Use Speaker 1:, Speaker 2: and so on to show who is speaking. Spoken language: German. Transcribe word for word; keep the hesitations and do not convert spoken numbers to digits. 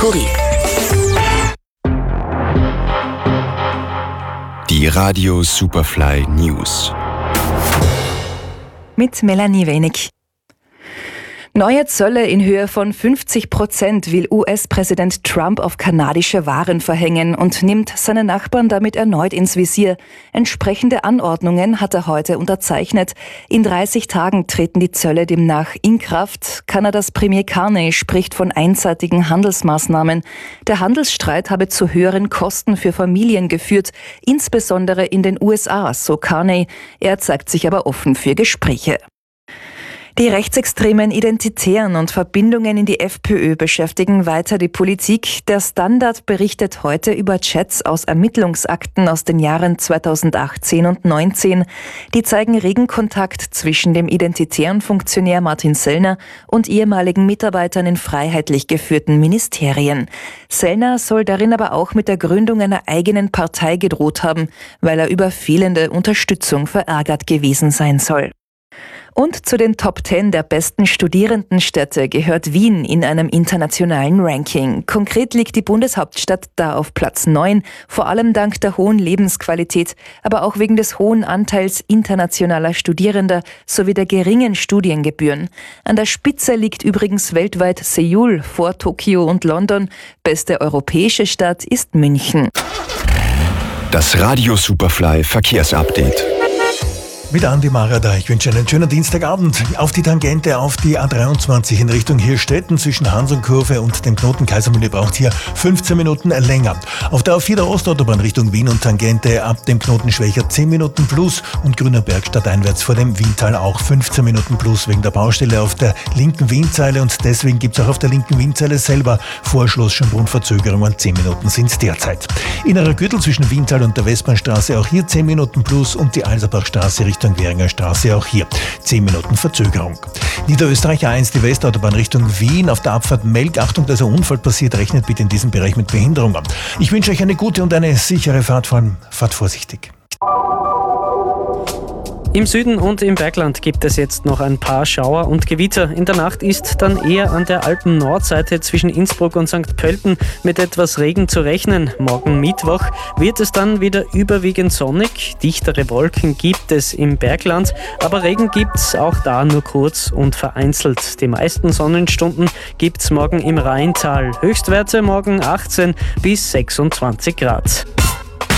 Speaker 1: Kurier.
Speaker 2: Die Radio Superfly News.
Speaker 3: Mit Melanie Wenig. Neue Zölle in Höhe von fünfzig Prozent will U S-Präsident Trump auf kanadische Waren verhängen und nimmt seine Nachbarn damit erneut ins Visier. Entsprechende Anordnungen hat er heute unterzeichnet. In dreißig Tagen treten die Zölle demnach in Kraft. Kanadas Premier Carney spricht von einseitigen Handelsmaßnahmen. Der Handelsstreit habe zu höheren Kosten für Familien geführt, insbesondere in den U S A, so Carney. Er zeigt sich aber offen für Gespräche. Die rechtsextremen Identitären und Verbindungen in die FPÖ beschäftigen weiter die Politik. Der Standard berichtet heute über Chats aus Ermittlungsakten aus den Jahren zweitausendachtzehn und neunzehn. Die zeigen regen Kontakt zwischen dem identitären Funktionär Martin Sellner und ehemaligen Mitarbeitern in freiheitlich geführten Ministerien. Sellner soll darin aber auch mit der Gründung einer eigenen Partei gedroht haben, weil er über fehlende Unterstützung verärgert gewesen sein soll. Und zu den Top Ten der besten Studierendenstädte gehört Wien in einem internationalen Ranking. Konkret liegt die Bundeshauptstadt da auf Platz neun, vor allem dank der hohen Lebensqualität, aber auch wegen des hohen Anteils internationaler Studierender sowie der geringen Studiengebühren. An der Spitze liegt übrigens weltweit Seoul vor Tokio und London. Beste europäische Stadt ist München.
Speaker 2: Das Radio Superfly Verkehrsupdate.
Speaker 4: Mit Andi Marada. Ich wünsche einen schönen Dienstagabend. Auf die Tangente auf die A dreiundzwanzig in Richtung Hirstetten zwischen Hansonkurve und dem Knoten Kaisermühle braucht hier fünfzehn Minuten länger. Auf der A vier der Ostautobahn Richtung Wien und Tangente ab dem Knoten Schwächer zehn Minuten plus und Grüner Berg stadteinwärts vor dem Wiental auch fünfzehn Minuten plus wegen der Baustelle auf der linken Wienzeile und deswegen gibt es auch auf der linken Wienzeile selber vor Schloss Schönbrunn Verzögerungen. zehn Minuten sind es derzeit. Innerer Gürtel zwischen Wiental und der Westbahnstraße auch hier zehn Minuten plus und die Alserbachstraße Richtung Währinger Straße auch hier zehn Minuten Verzögerung. Niederösterreich A eins, die Westautobahn Richtung Wien auf der Abfahrt Melk. Achtung, da ist ein Unfall passiert, rechnet bitte in diesem Bereich mit Behinderungen. Ich wünsche euch eine gute und eine sichere Fahrt, vor allem fahrt vorsichtig.
Speaker 5: Im Süden und im Bergland gibt es jetzt noch ein paar Schauer und Gewitter. In der Nacht ist dann eher an der Alpen-Nordseite zwischen Innsbruck und Sankt Pölten mit etwas Regen zu rechnen. Morgen Mittwoch wird es dann wieder überwiegend sonnig. Dichtere Wolken gibt es im Bergland, aber Regen gibt es auch da nur kurz und vereinzelt. Die meisten Sonnenstunden gibt es morgen im Rheintal. Höchstwerte morgen achtzehn bis sechsundzwanzig Grad.